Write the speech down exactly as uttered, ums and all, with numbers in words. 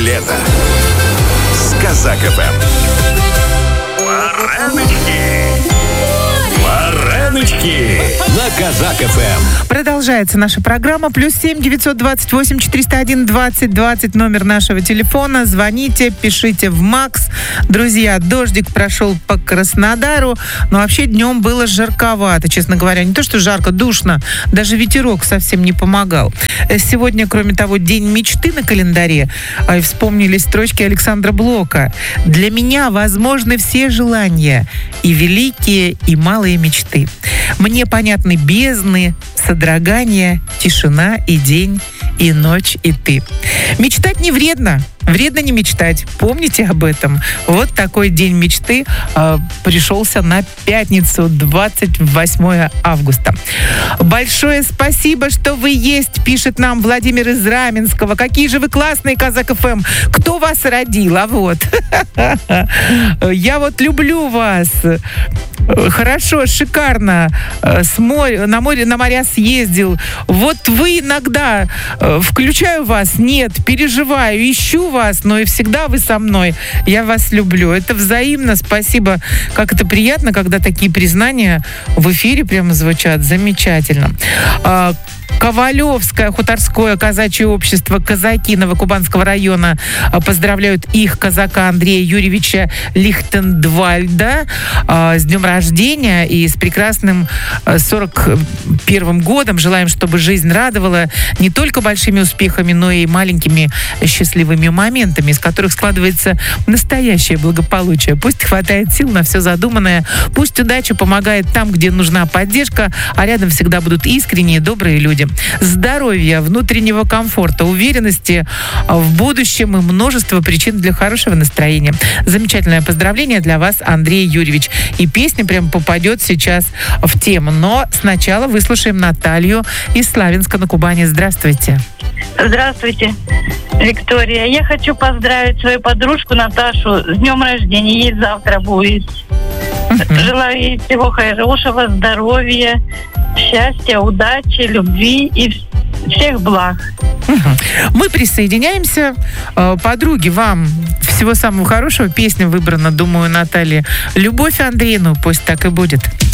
лето с Казак эф эм. Бараночки на Казак эф эм. Продолжается наша программа. Плюс семь девятьсот двадцать восемь четыреста один двадцать двадцать номер нашего телефона. Звоните, пишите в Макс. Друзья, дождик прошел по Краснодару, но вообще днем было жарковато, честно говоря. Не то, что жарко, душно. Даже ветерок совсем не помогал. Сегодня, кроме того, день мечты на календаре. Вспомнились строчки Александра Блока. «Для меня возможны все желания, и великие, и малые мечты. Мне понятны бездны, содрогания, тишина и день, и ночь, и ты». Мечтать не вредно. Вредно не мечтать. Помните об этом. Вот такой день мечты э, пришелся на пятницу, двадцать восьмое августа. Большое спасибо, что вы есть, пишет нам Владимир из Раменского. Какие же вы классные, Казак эф эм. Кто вас родил? А вот. Я вот люблю вас. Хорошо, шикарно. С моря, на море, на моря съездил. Вот вы иногда, включаю вас, нет, переживаю, ищу вас, но и всегда вы со мной. Я вас люблю. Это взаимно. Спасибо. Как это приятно, когда такие признания в эфире прямо звучат. Замечательно. Ковалевское хуторское казачье общество «Казаки» Новокубанского района поздравляют их казака Андрея Юрьевича Лихтендвальда э, с днем рождения и с прекрасным сорок первым годом. Желаем, чтобы жизнь радовала не только большими успехами, но и маленькими счастливыми моментами, из которых складывается настоящее благополучие. Пусть хватает сил на все задуманное, пусть удача помогает там, где нужна поддержка, а рядом всегда будут искренние, добрые люди. Здоровья, внутреннего комфорта, уверенности в будущем и множество причин для хорошего настроения. Замечательное поздравление для вас, Андрей Юрьевич. И песня прям попадет сейчас в тему. Но сначала выслушаем Наталью из Славянска на Кубани. Здравствуйте. Здравствуйте, Виктория. Я хочу поздравить свою подружку Наташу с днем рождения. Ей завтра будет. Uh-huh. Желаю ей всего хорошего, здоровья, счастья, удачи, любви и всех благ. Uh-huh. Мы присоединяемся. Подруги, вам всего самого хорошего. Песня выбрана, думаю, Наталья. Любовь Андреевна, пусть так и будет.